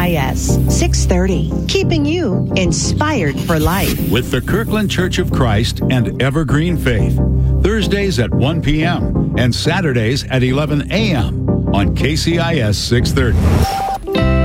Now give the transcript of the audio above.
KCIS 630, keeping you inspired for life. With the Kirkland Church of Christ and Evergreen Faith. Thursdays at 1 p.m. and Saturdays at 11 a.m. on KCIS 630.